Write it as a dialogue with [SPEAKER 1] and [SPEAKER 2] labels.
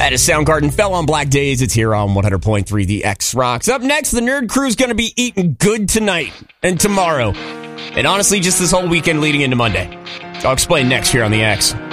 [SPEAKER 1] That is Soundgarden. Fell on Black Days. It's here on 100.3 The X Rocks. Up next, the Nerd Crew's going to be eating good tonight and tomorrow. And honestly, just this whole weekend leading into Monday. I'll explain next here on The X.